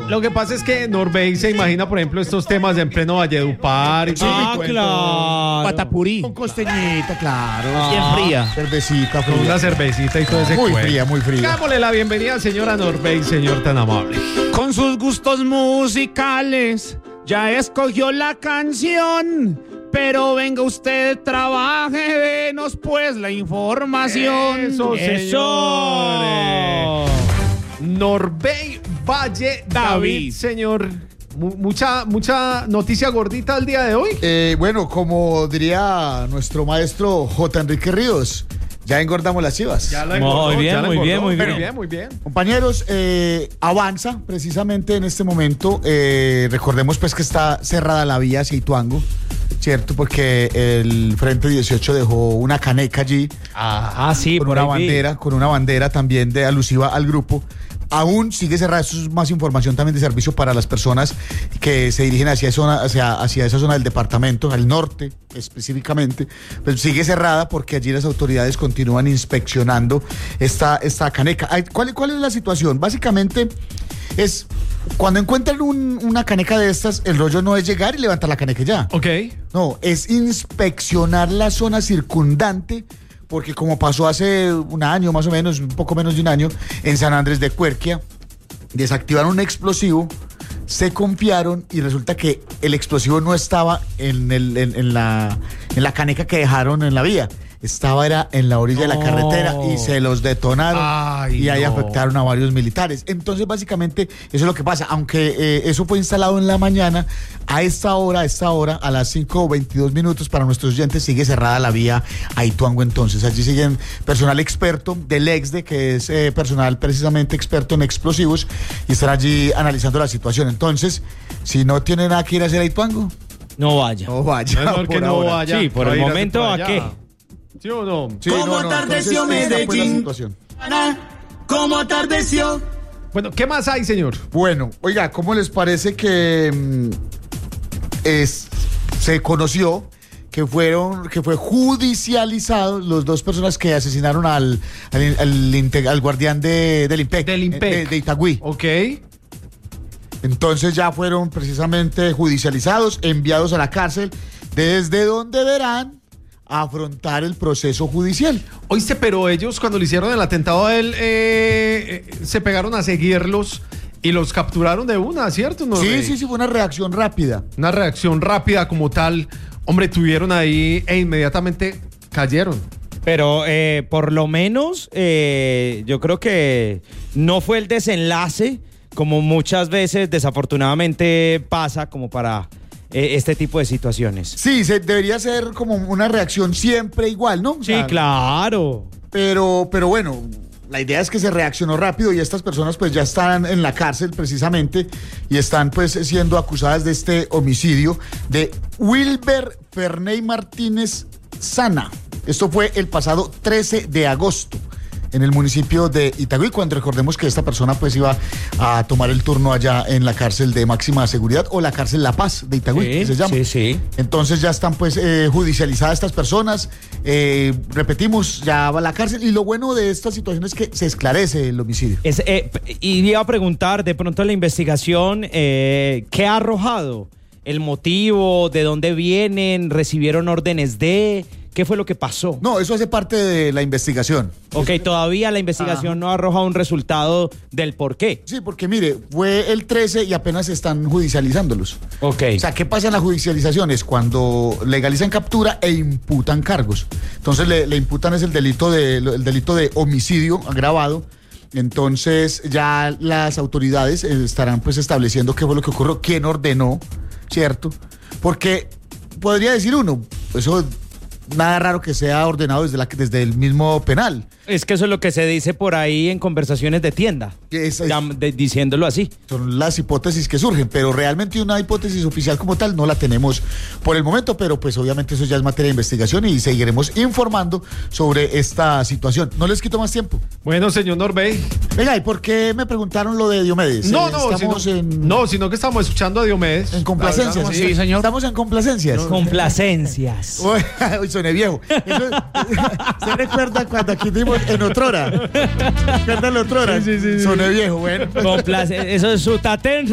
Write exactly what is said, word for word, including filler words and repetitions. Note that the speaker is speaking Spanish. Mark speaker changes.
Speaker 1: Lo que pasa es que Norbey se imagina, por ejemplo, estos temas en pleno Valledupar. Y
Speaker 2: Ah,
Speaker 1: todo el
Speaker 2: claro.
Speaker 3: Patapurí.
Speaker 4: Con costeñita, claro.
Speaker 3: Bien fría.
Speaker 4: Cervecita,
Speaker 1: Con una cervecita y todo ese
Speaker 4: Muy
Speaker 1: cuento.
Speaker 4: fría, muy fría.
Speaker 1: Dámosle la bienvenida, señora Norbey, señor tan amable.
Speaker 3: Con sus gustos musicales, ya escogió la canción. Pero venga usted, trabaje, denos pues la información.
Speaker 1: Eso, señores. Norbey Valle David,
Speaker 3: David.
Speaker 1: señor. Mu- Mucha, mucha noticia gordita el día de hoy.
Speaker 4: Eh, bueno, como diría nuestro maestro J. Enrique Ríos, ya engordamos las chivas.
Speaker 1: Ya la
Speaker 2: Muy bien,
Speaker 1: ya la
Speaker 2: muy bien, muy
Speaker 1: Muy
Speaker 2: bien.
Speaker 1: bien, muy bien.
Speaker 4: Compañeros, eh, avanza precisamente en este momento. Eh, recordemos pues que está cerrada la vía hacia Ituango, ¿cierto? Porque el Frente dieciocho dejó una caneca allí
Speaker 2: Ah, sí,
Speaker 4: con
Speaker 2: por
Speaker 4: una
Speaker 2: ahí vi.
Speaker 4: bandera, con una bandera también de alusiva al grupo. Aún sigue cerrada, esto es más información también de servicio para las personas que se dirigen hacia, zona, hacia, hacia esa zona del departamento, al norte específicamente, pues sigue cerrada porque allí las autoridades continúan inspeccionando esta, esta caneca. Ay, ¿Cuál, ¿Cuál es la situación? Básicamente es, cuando encuentran un- una caneca de estas, el rollo no es llegar y levantar la caneca y ya.
Speaker 1: Ok.
Speaker 4: No, es inspeccionar la zona circundante, porque como pasó hace un año, más o menos, un poco menos de un año, en San Andrés de Cuerquia, desactivaron un explosivo, se confiaron y resulta que el explosivo no estaba en, el, en, en la, en la caneca que dejaron en la vía. Estaba era en la orilla de la
Speaker 2: No.
Speaker 4: carretera y se los detonaron.
Speaker 1: Ay,
Speaker 4: y ahí
Speaker 1: no.
Speaker 4: afectaron a varios militares. Entonces, básicamente, eso es lo que pasa. Aunque eh, eso fue instalado en la mañana, a esta hora, a esta hora, a las cinco o veintidós minutos, para nuestros oyentes, sigue cerrada la vía a Ituango. Entonces, allí siguen personal experto del EXDE, que es eh, personal precisamente experto en explosivos, y están allí analizando la situación. Entonces, si no tiene nada que ir a hacer a Ituango,
Speaker 2: No vaya.
Speaker 4: no vaya.
Speaker 1: Mejor que
Speaker 4: por
Speaker 1: no
Speaker 4: ahora.
Speaker 1: vaya.
Speaker 2: Sí, por
Speaker 1: Va
Speaker 2: el
Speaker 1: a ir
Speaker 2: momento,
Speaker 1: por
Speaker 2: ¿a
Speaker 1: allá.
Speaker 2: qué?
Speaker 1: ¿Sí o no?
Speaker 4: Sí,
Speaker 5: ¿Cómo
Speaker 4: no, no,
Speaker 5: atardeció
Speaker 4: entonces, esta fue la
Speaker 5: Medellín?
Speaker 4: situación.
Speaker 5: ¿Cómo atardeció?
Speaker 1: Bueno, ¿qué más hay, señor?
Speaker 4: Bueno, oiga, ¿cómo les parece que mm, es, se conoció que fueron que fue judicializado los dos personas que asesinaron al al, al, inte- al guardián de, del IMPEC,
Speaker 1: Del IMPEC.
Speaker 4: de, de Itagüí?
Speaker 1: Ok.
Speaker 4: Entonces ya fueron precisamente judicializados, enviados a la cárcel, desde donde verán afrontar el proceso judicial.
Speaker 1: Oíste, pero ellos cuando le hicieron el atentado a él, eh, eh, se pegaron a seguirlos y los capturaron de una, ¿cierto? ¿No,
Speaker 4: Sí,
Speaker 1: Rey?
Speaker 4: sí, sí, fue una reacción rápida.
Speaker 1: Una reacción rápida como tal. Hombre, tuvieron ahí e inmediatamente cayeron.
Speaker 2: Pero eh, por lo menos eh, yo creo que no fue el desenlace, como muchas veces desafortunadamente pasa, como para eh, este tipo de situaciones.
Speaker 4: Sí, se, debería ser como una reacción siempre igual, ¿no? O
Speaker 2: Sí,
Speaker 4: sea,
Speaker 2: claro.
Speaker 4: Pero, pero bueno, la idea es que se reaccionó rápido y estas personas pues ya están en la cárcel precisamente y están pues siendo acusadas de este homicidio de Wilber Ferney Martínez Sana. Esto fue el pasado trece de agosto en el municipio de Itagüí, cuando recordemos que esta persona pues iba a tomar el turno allá en la cárcel de máxima seguridad o la cárcel La Paz de Itagüí, que se llama.
Speaker 2: sí, sí.
Speaker 4: Entonces ya están pues eh, judicializadas estas personas, eh, repetimos, ya va a la cárcel y lo bueno de esta situación es que se esclarece el homicidio.
Speaker 2: Es, eh, y iba a preguntar, de pronto la investigación, eh, ¿qué ha arrojado? ¿El motivo? ¿De dónde vienen? ¿Recibieron órdenes de...? ¿Qué fue lo que pasó?
Speaker 4: No, eso hace parte de la investigación.
Speaker 2: Ok, todavía la investigación
Speaker 4: Ajá.
Speaker 2: no ha arrojado un resultado del por qué.
Speaker 4: Sí, porque mire, fue el trece y apenas están judicializándolos.
Speaker 2: Ok.
Speaker 4: O sea, ¿qué pasa en la judicialización? Es cuando legalizan captura e imputan cargos. Entonces le, le imputan es el delito de el delito de homicidio agravado. Entonces ya las autoridades eh, estarán pues estableciendo qué fue lo que ocurrió, quién ordenó, ¿cierto? Porque podría decir uno, eso nada raro que sea ordenado desde la desde el mismo penal.
Speaker 2: Es que eso es lo que se dice por ahí en conversaciones de tienda,
Speaker 4: Es- es-
Speaker 2: llam- de- diciéndolo así.
Speaker 4: Son las hipótesis que surgen, pero realmente una hipótesis oficial como tal no la tenemos por el momento, pero pues obviamente eso ya es materia de investigación y seguiremos informando sobre esta situación. No les quito más tiempo.
Speaker 1: Bueno, señor Norbey.
Speaker 4: Venga, ¿y por qué me preguntaron lo de Diomedes?
Speaker 1: No,
Speaker 4: Eh,
Speaker 1: no,
Speaker 4: estamos
Speaker 1: sino,
Speaker 4: en,
Speaker 1: no, sino que estamos escuchando a Diomedes.
Speaker 4: en complacencias.
Speaker 1: La verdad,
Speaker 3: Sí, señor.
Speaker 4: Estamos en complacencias.
Speaker 2: Complacencias.
Speaker 4: Uy, uy, soné viejo. Eso- ¿Se recuerda cuando aquí dimos en Otrora? ¿Recuerdan la Otrora?
Speaker 1: Sí, sí, sí, sí.
Speaker 4: Soné viejo, bueno.
Speaker 2: Complace- Eso es su tatenza.